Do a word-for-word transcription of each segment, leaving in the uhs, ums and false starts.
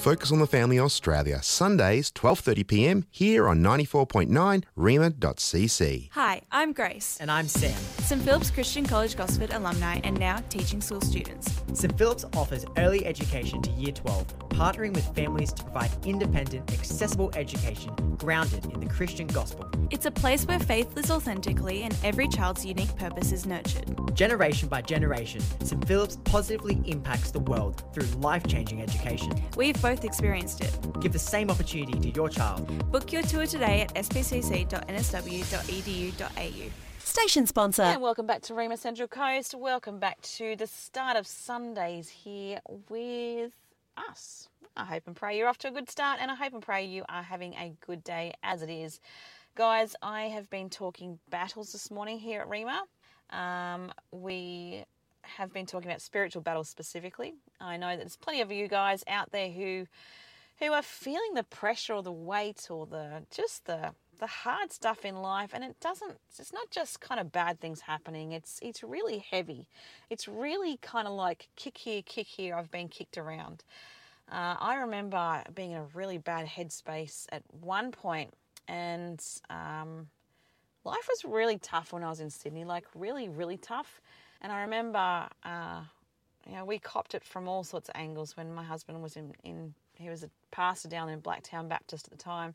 Focus on the Family Australia, Sundays, twelve thirty p m, here on ninety-four point nine rima dot c c. Hi, I'm Grace. And I'm Sam. St Philip's Christian College Gosford alumni and now teaching school students. St Philip's offers early education to Year twelve, partnering with families to provide independent, accessible education grounded in the Christian gospel. It's a place where faith lives authentically and every child's unique purpose is nurtured. Generation by generation, St Philip's positively impacts the world through life-changing education. We've both experienced it. Give the same opportunity to your child. Book your tour today at s p c c dot n s w dot e d u dot a u. Station sponsor. And welcome back to Rima Central Coast. Welcome back to the start of Sundays here with us. I hope and pray you're off to a good start, and I hope and pray you are having a good day as it is. Guys, I have been talking battles this morning here at Rima. Um, we have been talking about spiritual battles specifically. I know that there's plenty of you guys out there who who are feeling the pressure or the weight or the just the the hard stuff in life, and it doesn't it's not just kind of bad things happening. It's it's really heavy. It's really kind of like kick here, kick here. I've been kicked around. Uh, I remember being in a really bad headspace at one point, and um, life was really tough when I was in Sydney, like really, really tough. And I remember, uh, you know, we copped it from all sorts of angles when my husband was in, in he was a pastor down in Blacktown Baptist at the time.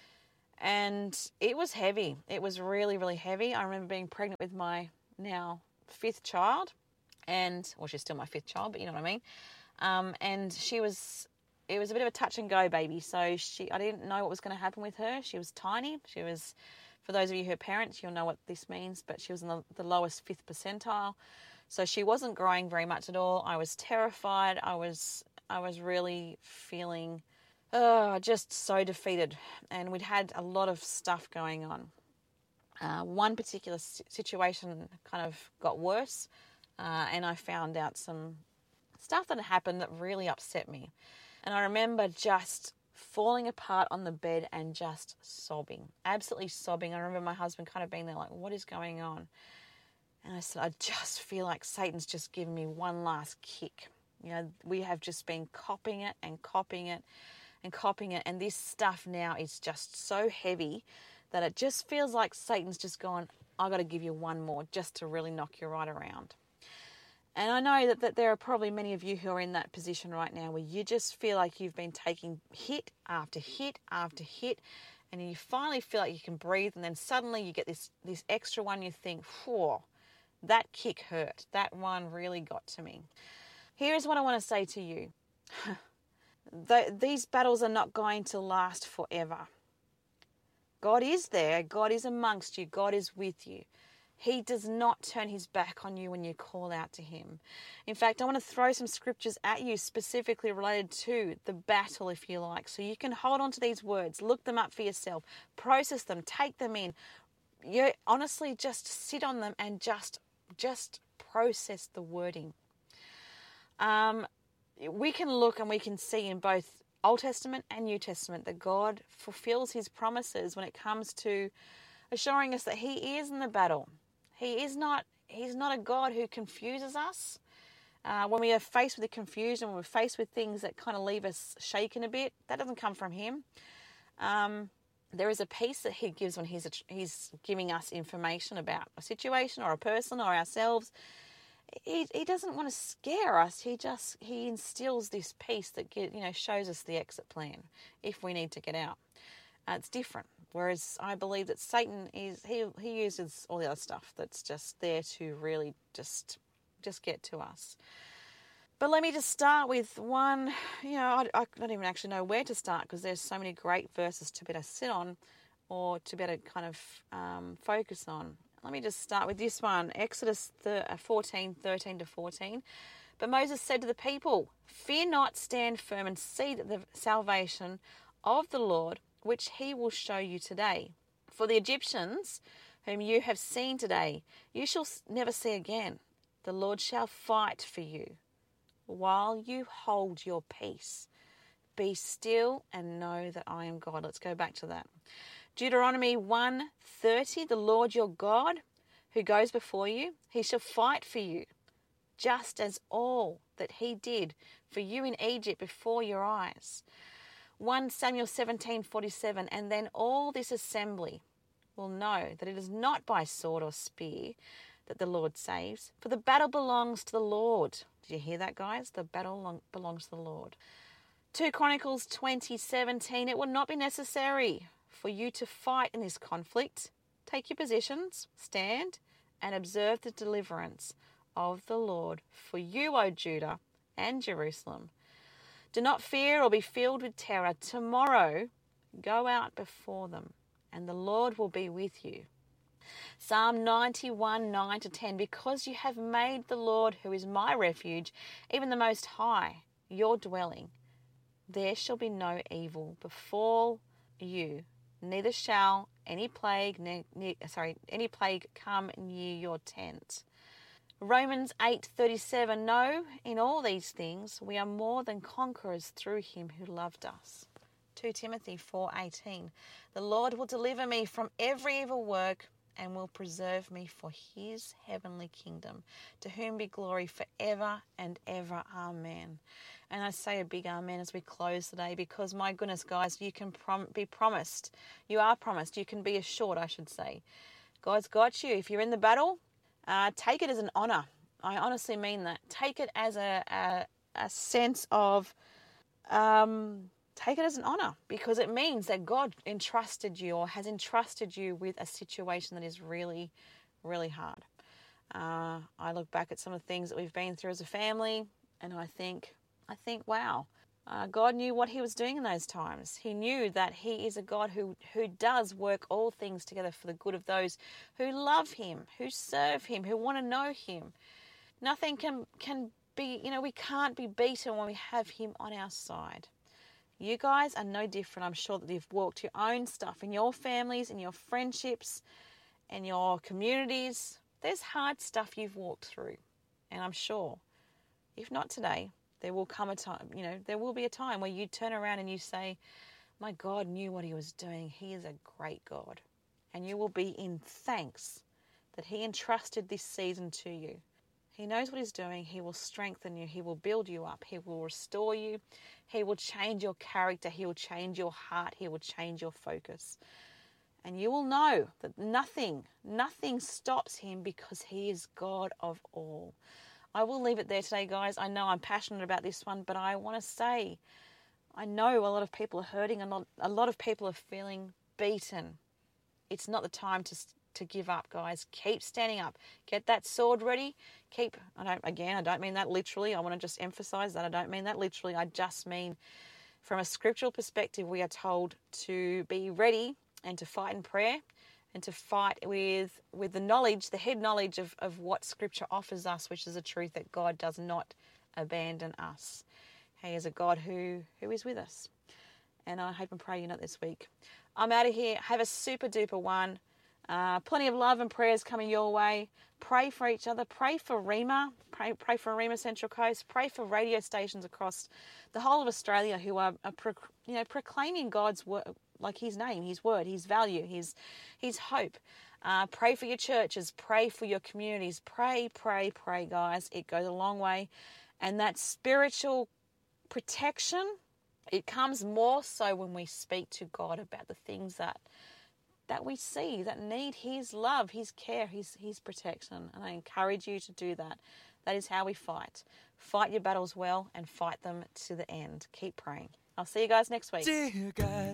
And it was heavy. It was really, really heavy. I remember being pregnant with my now fifth child, and, well, she's still my fifth child, but you know what I mean. Um, and she was, it was a bit of a touch and go baby. So she, I didn't know what was going to happen with her. She was tiny. She was, for those of you who are parents, you'll know what this means, but she was in the, the lowest fifth percentile. So she wasn't growing very much at all. I was terrified. I was, I was really feeling, oh, just so defeated. And we'd had a lot of stuff going on. Uh, one particular situation kind of got worse, uh, and I found out some stuff that had happened that really upset me. And I remember just falling apart on the bed and just sobbing, absolutely sobbing. I remember my husband kind of being there like, what is going on? And I said, I just feel like Satan's just given me one last kick. You know, we have just been copping it and copping it and copping it. And this stuff now is just so heavy that it just feels like Satan's just gone, I got to give you one more just to really knock you right around. And I know that, that there are probably many of you who are in that position right now where you just feel like you've been taking hit after hit after hit, and you finally feel like you can breathe, and then suddenly you get this, this extra one. You think, whoa, that kick hurt. That one really got to me. Here's what I want to say to you. the, these battles are not going to last forever. God is there. God is amongst you. God is with you. He does not turn his back on you when you call out to him. In fact, I want to throw some scriptures at you specifically related to the battle, if you like, so you can hold on to these words, look them up for yourself, process them, take them in. You honestly just sit on them and just, just process the wording. Um, we can look and we can see in both Old Testament and New Testament that God fulfills his promises when it comes to assuring us that he is in the battle. He is not, he's not a God who confuses us. Uh, when we are faced with the confusion, when we're faced with things that kind of leave us shaken a bit, that doesn't come from him. Um, there is a peace that he gives when he's, he's giving us information about a situation or a person or ourselves. He, he doesn't want to scare us. He just, he instills this peace that get, you know, shows us the exit plan if we need to get out. Uh, it's different. Whereas I believe that Satan is, he he uses all the other stuff that's just there to really just just get to us. But let me just start with one, you know, I, I don't even actually know where to start because there's so many great verses to better sit on or to better kind of um, focus on. Let me just start with this one, Exodus fourteen, thirteen to fourteen. But Moses said to the people, fear not, stand firm and see that the salvation of the Lord, which he will show you today. For the Egyptians, whom you have seen today, you shall never see again. The Lord shall fight for you, while you hold your peace. Be still and know that I am God. Let's go back to that. Deuteronomy one thirty, the Lord your God, who goes before you, he shall fight for you, just as all that he did for you in Egypt before your eyes. First Samuel seventeen forty-seven, and then all this assembly will know that it is not by sword or spear that the Lord saves, for the battle belongs to the Lord. Did you hear that, guys? The battle belongs to the Lord. Second Chronicles twenty seventeen, it will not be necessary for you to fight in this conflict. Take your positions, stand, and observe the deliverance of the Lord for you, O Judah and Jerusalem. Do not fear or be filled with terror. Tomorrow, go out before them, and the Lord will be with you. Psalm ninety-one, nine to ten, because you have made the Lord, who is my refuge, even the Most High, your dwelling, there shall be no evil befall you, neither shall any plague, ne- ne- sorry, any plague come near your tent. Romans eight thirty-seven, no, in all these things we are more than conquerors through him who loved us. Second Timothy four eighteen, the Lord will deliver me from every evil work and will preserve me for his heavenly kingdom, to whom be glory forever and ever. Amen. And I say a big amen as we close today, because my goodness, guys, you can prom- be promised. You are promised. You can be assured, I should say. God's got you. If you're in the battle, Uh, take it as an honour. I honestly mean that. Take it as a, a, a sense of, um, take it as an honour, because it means that God entrusted you or has entrusted you with a situation that is really, really hard. Uh, I look back at some of the things that we've been through as a family, and I think, I think, wow, uh, God knew what he was doing in those times. He knew that he is a God who, who does work all things together for the good of those who love him, who serve him, who want to know him. Nothing can, can be, you know, we can't be beaten when we have him on our side. You guys are no different. I'm sure that you've walked your own stuff in your families, in your friendships, in your communities. There's hard stuff you've walked through. And I'm sure, if not today, there will come a time, you know, there will be a time where you turn around and you say, my God knew what he was doing. He is a great God. And you will be in thanks that he entrusted this season to you. He knows what he's doing. He will strengthen you. He will build you up. He will restore you. He will change your character. He will change your heart. He will change your focus. And you will know that nothing, nothing stops him, because he is God of all. I will leave it there today, guys. I know I'm passionate about this one, but I want to say, I know a lot of people are hurting, and a lot, a lot of people are feeling beaten. It's not the time to to give up, guys. Keep standing up. Get that sword ready. Keep, I don't, again, I don't mean that literally. I want to just emphasize that I don't mean that literally. I just mean from a scriptural perspective, we are told to be ready and to fight in prayer, and to fight with with the knowledge, the head knowledge of, of what Scripture offers us, which is the truth that God does not abandon us. He is a God who, who is with us. And I hope and pray you're not this week. I'm out of here. Have a super duper one. Uh, plenty of love and prayers coming your way. Pray for each other. Pray for Rhema. Pray, pray for Rhema Central Coast. Pray for radio stations across the whole of Australia who are, are pro, you know, proclaiming God's word, like his name, his word, his value, his, his hope. Uh, pray for your churches. Pray for your communities. Pray, pray, pray, guys. It goes a long way. And that spiritual protection, it comes more so when we speak to God about the things that that we see, that need his love, his care, his his protection. And I encourage you to do that. That is how we fight. Fight your battles well and fight them to the end. Keep praying. I'll see you guys next week. Dear God.